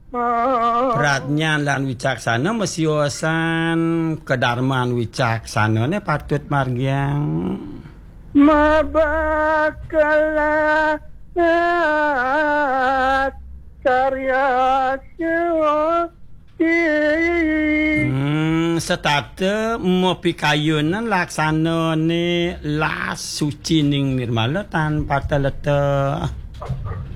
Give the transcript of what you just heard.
Pratnya lan wicaksana mesiosan kedarman wicaksana ne patut margiang mabakala karya setate mo pikayunan laksana ne las suci ning nirmala tanpa telete